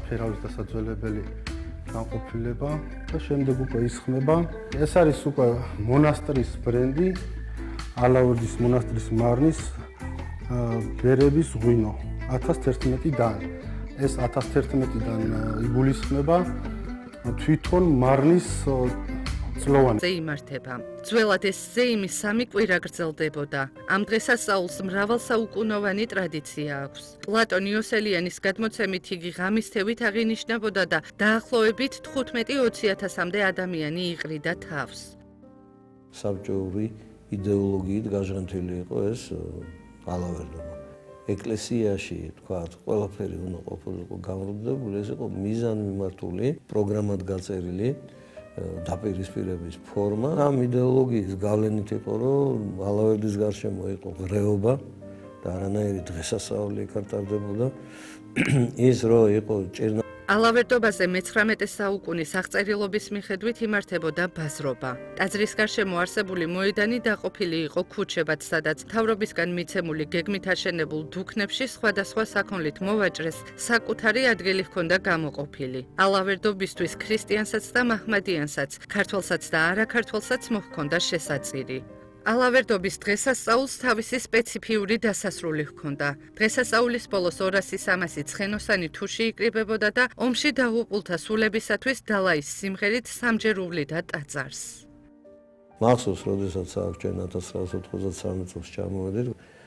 ხერავის დასაძველებელი განყოფილება და შემდეგ უკვე ისხმება. ეს არის უკვე მონასტრის ბრენდი, ალავერდის მონასტრის მარნის ბერების ღვინო 1011-დან. ეს 1011-დან იგულისხმება თვითონ მარნის წლოვანი. იმართება. ძველად ეს ზეიმი 3 კვირა გრძელდებოდა. ამ დღესასწაულს მრავალსაუკუნოვანი ტრადიცია აქვს. პლატონ იოსელიანის გადმოცემით იგი ღამის თევით აღინიშნებოდა და დაახლოებით 15-20,000-მდე ადამიანი იყრიდა თავს. საბჭოური იდეოლოგიით გაჟღენთილი იყო ეს ალავერდობა. ეკლესიაში, თქვათ, ყველაფერი უნდა ყოფილიყო გამრუდებული, ეს იყო მიზანმიმართული, პროგრამად გაწერილი დაპირისპირების ფორმა. ამ იდეოლოგიის გავლენით იყო, რომ ალავერდის გარშემო იყო ღრეობა და არანაირი დღესასწაული იქ არ ტარდებოდა. ის რო იყო ჭირნა ალავერდობაზე მე-19 საუკუნის აღწერილობის მიხედვით იმართებოდა ბაზრობა. ტაძრის გარშემო არსებული მოედანი დაყოფილი იყო ქუჩებად, სადაც მთავრობისგან მიცემული გეგმით აშენებულ დუქნებში სხვადასხვა საქონლით მოვაჭრეს საკუთარი ადგილი ჰქონდა გამოყოფილი. ალავერდობისთვის ქრისტიანსაც და მაჰმადიანსაც, ქართველსაც და არაქართველსაც მოჰქონდა შესაწირი. ალავერდობის დღესასწაულს თავისი სპეციფიური დასასრული ჰქონდა. დღესასწაულის ბოლოს 200-300 ცხენოსანი თუში იკრიბებოდა და ომში დაღუპულთა სულებისათვის დალაის სიმღერით სამჯერ უვლიდა ტაძარს. მახსოვს, როდესაც აქ ჩვენ 1993 წელს ჩამოვედით,